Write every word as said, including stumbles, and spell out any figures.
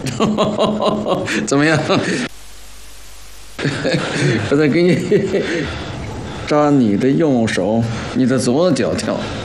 怎么样？我再给你抓你的右手，你的左脚跳。